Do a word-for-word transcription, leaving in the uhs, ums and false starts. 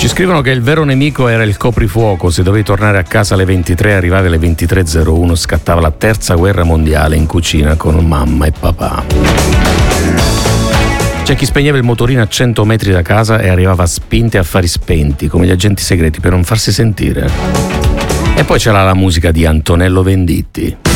Ci scrivono che il vero nemico era il coprifuoco. Se dovevi tornare a casa alle ventitré, arrivavi alle ventitré e zero uno, scattava la terza guerra mondiale in cucina con mamma e papà. C'è chi spegneva il motorino a cento metri da casa e arrivava a spinte e affari spenti, come gli agenti segreti, per non farsi sentire. E poi c'era la musica di Antonello Venditti.